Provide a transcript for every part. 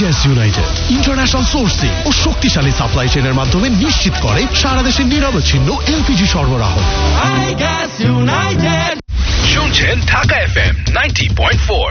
Gas United international sourcing ও শক্তিশালী supply চেইনের মাধ্যমে নিশ্চিত করে সারা দেশে নিরবচ্ছিন্ন এলপিজি সরবরাহ। শুনছেন ঢাকা এফএম 90.4।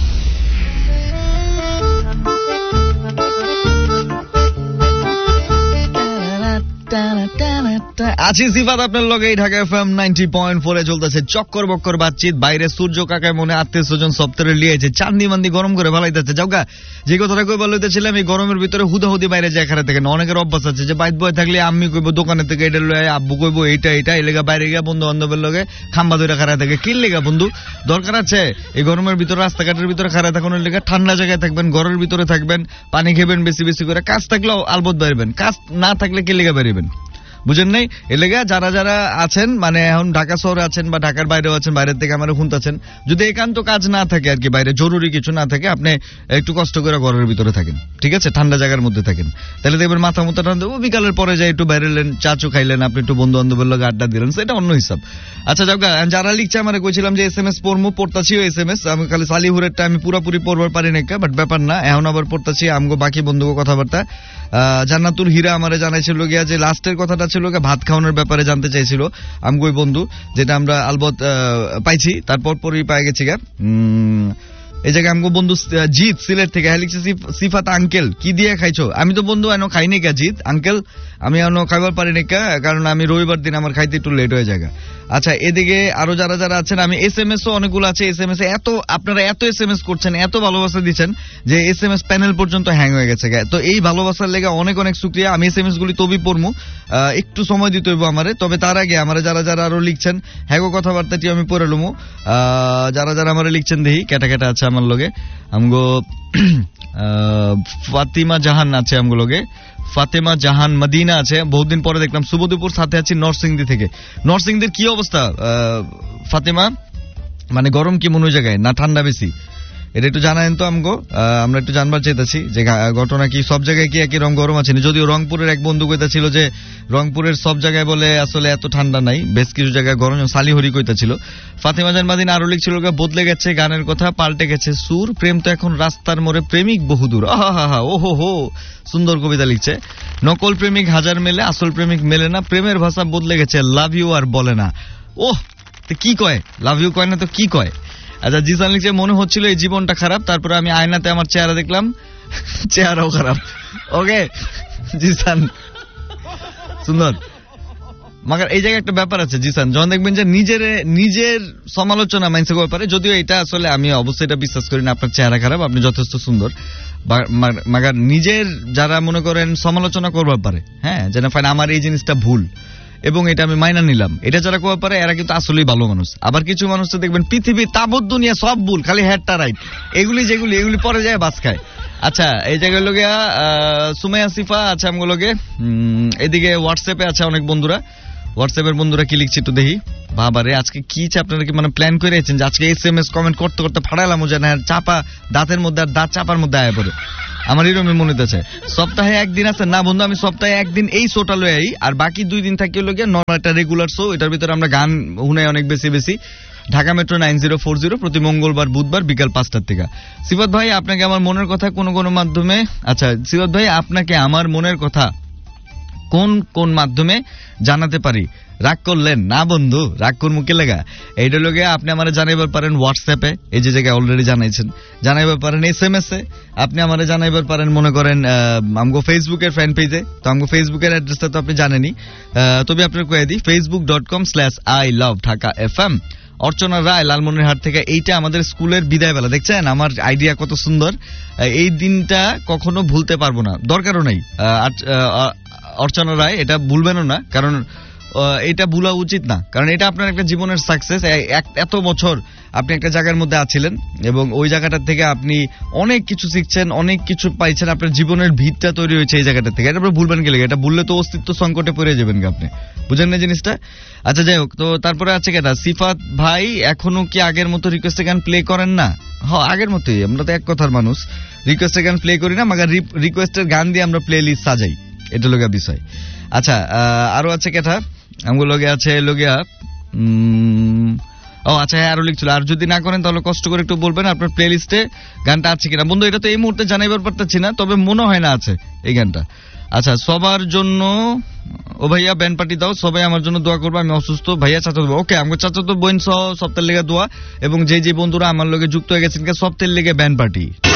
আছি সিফাত আপনার লগে ঢাকা এফএম 90.4 এ চলতেছে চক্কর বক্কর বাতচিত। বাইরে সূর্য কাকায় মনে আত্মীয় স্বজন সপ্তাহে লিয়েছে, চান্দি মান্দি গরম করে ভালাইতেছে। যাওগা যে কথাটা কই বলতেছিলাম, এই গরমের ভিতরে হুদাহুদি বাইরে যায় খারা থেকে অনেকের অভ্যাস আছে যে বাইত বয় থাকলে আম্মি কইব দোকানের থেকে এটা লয়, আব্বু কইব এইটা এই লেগা বাইরে গিয়া বন্ধু বান্ধবের লগে খাম্বা ধরে খারা থাকে। কি লেগা বন্ধু দরকার আছে এই গরমের ভিতরে রাস্তাঘাটের ভিতরে খারা থাকানোর লেগা? ঠান্ডা জায়গায় থাকবেন, ঘরের ভিতরে থাকবেন, পানি খাবেন বেশি বেশি করে, কাজ থাকলেও আলবত বাড়বেন, কাজ না থাকলে কি লেগা বাড়বেন? বুঝেন নাই? এলাকা যারা যারা আছেন মানে এখন ঢাকা শহরে আছেন বা ঢাকার বাইরেও আছেন, বাইরের থেকে আমার শুনতেছেন, যদি একান্ত কাজ না থাকে আর কি, বাইরে জরুরি কিছু না থাকে, আপনি একটু কষ্ট করে ঘরের ভিতরে থাকেন, ঠিক আছে, ঠান্ডা জায়গার মধ্যে থাকেন, তাহলে দেখবেন মাথা মুথা ঠান্ডা। বিকালের পরে যাই একটু বাইরে এলেন, চাচু খাইলেন, আপনি একটু বন্ধু বান্ধবের লোক আড্ডা দিলেন, সেটা অন্য হিসাব। আচ্ছা যাক, যারা লিখছে আমার কইছিলাম যে SMS পড়তাছিও SMS, আমি খালি সালিহুরেরটা আমি পুরোপুরি পড়বার পারি না, বাট ব্যাপার না, এখন আবার পড়তাছি আমগো বাকি বন্ধুগো কথাবার্তা। জান্নাতুল হীরা আমারে জানাইছিল গিয়া যে লাস্টের কথাটা ছিল ভাত খাওয়ানোর ব্যাপারে জানতে চাইছিল আমগো বন্ধু, যেটা আমরা আলবত পাইছি, তারপর পরই পাই গেছি গা। এই জায়গায় আমগো বন্ধু জিৎ সিলেট থেকে লিখছে, সিফাত আঙ্কেল কি দিয়ে খাইছো? আমি তো বন্ধু এনো খাইনি কা জিৎ আঙ্কেল, আমি এনো খাইবার পারিনি কা, কারণ আমি রবিবার দিন আমার খাইতে একটু লেট হয়ে যায়। আচ্ছা এদিকে আরো যারা যারা আছেন, আমি SMS ও অনেকগুলো আছে, SMS এ এত আপনারা এত SMS করছেন, এত ভালোবাসা দিচ্ছেন যে SMS প্যানেল পর্যন্ত হ্যাং হয়ে গেছে। তো এই ভালোবাসার লেগে অনেক অনেক শুকরিয়া। আমি SMS গুলি তবেই পড়মু, একটু সময় দিতে হইব আমারে, তবে তার আগে আমার যারা যারা আরো লিখছেন হ্যাগো কথাবার্তাটি আমি পড়ে লমু। যারা যারা আমার লিখছেন দেখি কেটা কেটা আছে আমার লগে। আমগো ফাতিমা জাহান আছে আমগো লগে, ফাতেমা জাহান মদিনা আছে, বহুদিন পরে দেখলাম। শুভদুপুর সাথে আছি নরসিংদী থেকে। নরসিংদীর কি অবস্থা ফাতেমা? মানে গরম কি মনে জায়গায় না ঠান্ডা বেশি? এটা একটু জানায়েন তো আমগো, আমরা একটু জানবার চাইতেছি যে ঘটনা কি, সব জায়গায় কি একই রং গরম আছে? যদিও রংপুরের এক বন্ধু কইতাছিল যে রংপুরের সব জায়গায় বলে আসলে এত ঠান্ডা নাই, বেশ কিছু জায়গায় গরম। সালিহরি কইতাছিল। ফাতেমা জাহান মদিনা আরো লিখছিল, বদলে গেছে গানের কথা, পাল্টে গেছে সুর, প্রেম তো এখন রাস্তার মোড়ে, প্রেমিক বহুদূর। আহা ওহো হো, সুন্দর কবিতা লিখছে। নকল প্রেমিক হাজার মেলে, আসল প্রেমিক মেলে না, প্রেমের ভাষা বদলে গেছে, লাভ ইউ আর বলে না। ওহ কি কয়, লাভ ইউ কয় না তো কি কয়? আচ্ছা জিসান লিখছে, মনে হচ্ছিল এই জীবনটা খারাপ, তারপরে আমি আয়নাতে আমার চেহারা দেখলাম, চেহারাও খারাপ। ওকে জিসান সুন্দর। মাগার এই জায়গায় একটা ব্যাপার আছে জিসান, যখন দেখবেন যে নিজের সমালোচনা মাইন্সে করতে পারে, যদিও এটা আসলে আমি অবশ্যই এটা বিশ্বাস করি না আপনার চেহারা খারাপ, আপনি যথেষ্ট সুন্দর, মাগার নিজের যারা মনে করেন সমালোচনা করবার পারে, হ্যাঁ যেন ফাইন আমার এই জিনিসটা ভুল এবং এটা আমি মাইনা নিলাম, এটা যারা করতে পারে এরা কিন্তু আসলেই ভালো মানুষ। আবার কিছু মানুষ তো দেখবেন পৃথিবী তাবৎ দুনিয়া সব ভুল, খালি হেডটা রাইট, এগুলি পরে যায় বাস খায়। আচ্ছা এই জায়গায় লোকে সুমাইয়া সিফা আছে আমগুলো লোকে। এদিকে হোয়াটসঅ্যাপে আছে অনেক বন্ধুরা, হোয়াটসঅ্যাপের বন্ধুরা কি লিখছি একটু দেখি। বাবারে আজকে কি আপনারা কি মানে প্ল্যান করে রেখেছেন যে আজকে SMS কমেন্ট করতে করতে ফাড়াইলাম, যে না চাপা দাঁতের মধ্যে আর দাঁত চাপার মধ্যে আয়া পড়ে। আমার এরকমই মনে হচ্ছে সপ্তাহে একদিন আছে না বন্ধু, আমি সপ্তাহে একদিন এই শোটা লয়ে আই, আর বাকি 2 দিন থাকি হলো গিয়ে নর্মাল একটা রেগুলার শো, এটার ভিতরে আমরা গান শুনাই অনেক বেশি বেশি। ঢাকা মেট্রো 9040 প্রতি মঙ্গলবার বুধবার বিকাল 5টার থেকে। সিফাত ভাই আপনাকে আমার মনের কথা কোন কোন মাধ্যমে, আচ্ছা সিফাত ভাই আপনাকে আমার মনের কথা কোন কোন মাধ্যমে জানাতে পারি? রাগ করলেন না বন্ধু, রাগ কোন মুখে লেগা? এইটা লোকে আপনি আমার জানাইবার পারেন হোয়াটসঅ্যাপে, এই যে জায়গায় অলরেডি জানাইছেন, জানাইবার পারেন SMS এ, আপনি আমার জানাইবার পারেন মনে করেন আমগো ফেসবুকের ফ্যান পেজে। তো আমগো ফেসবুকের অ্যাড্রেসটা তো আপনি জানেনই, তবে আপনার কয়ে দিই facebook.com/ilovedhakafm। অর্চনা রায় লালমনিরহাট থেকে। এইটা আমাদের স্কুলের বিদায় বেলা, দেখছেন আমার আইডিয়া কত সুন্দর। এই দিনটা কখনো ভুলতে পারবো না, দরকারও নাই অর্চনা রায়, এটা ভুলবেনও না, কারণ এটা ভুলা উচিত না, কারণ এটা আপনার একটা জীবনের সাকসেস। এত বছর আপনি একটা জায়গার মধ্যে আছিলেন এবং ওই জায়গাটা থেকে আপনি অনেক কিছু শিখছেন, অনেক কিছু পাইছেন, আপনার জীবনের ভিতটা তৈরি হয়েছে এই জায়গাটা থেকে। এটা আপনি ভুলবেন গেলে, এটা ভুললে তো অস্তিত্ব সংকটে পড়ে যাবেন আপনি, বুঝেন না জিনিসটা? আচ্ছা যাই হোক, তো তারপরে আছে কেটা সিফাত ভাই এখনো কি আগের মতো রিকোয়েস্টের গান প্লে করেন না? হ্যাঁ আগের মতোই, আমরা তো এক কথার মানুষ, রিকোয়েস্টের গান প্লে করি না, মাগার রিকোয়েস্টের গান দিয়ে আমরা প্লে লিস্ট সাজাই, এটা লগা বিষয়। আচ্ছা আরো আছে কেটা আমগুলো লগে আছে লগিয়া ও আচ্ছা, হ্যাঁ আরো লিখছিল। আর যদি না করেন তাহলে কষ্ট করে একটু বলবেন আপনার প্লে লিস্টে গানটা আছে কিনা। বন্ধু এটা তো এই মুহূর্তে জানাইবার পারতেছি না, তবে মনে হয় না আছে এই গানটা। আচ্ছা, সবার জন্য ও ভাইয়া ব্যান্ড পার্টি দাও, সবাই আমার জন্য দোয়া করবো, আমি অসুস্থ। ভাইয়া চাচাতো, ওকে আমার চাচাতো বোন সহ সপ্তাহের লেগে দোয়া, এবং যে যে বন্ধুরা আমার লগে যুক্ত হয়ে গেছেন সপ্তাহের লেগে ব্যান্ড পার্টি।